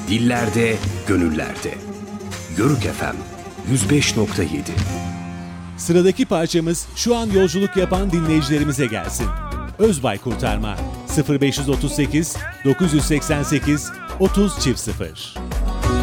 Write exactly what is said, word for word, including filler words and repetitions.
Dillerde, gönüllerde. Yörük F M yüz beş nokta yedi. Sıradaki parçamız şu an yolculuk yapan dinleyicilerimize gelsin. Özbay Kurtarma sıfır beş otuz sekiz dokuz seksen sekiz otuz sıfır sıfır.